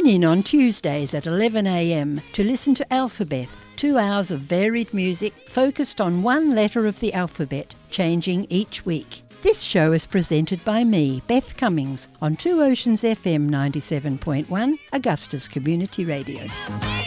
Tune in on Tuesdays at 11 a.m. to listen to Alphabeth, 2 hours of varied music focused on one letter of the alphabet, changing each week. This show is presented by me, Beth Cummings, on 2 Oceans FM 97.1, Augusta's Community Radio.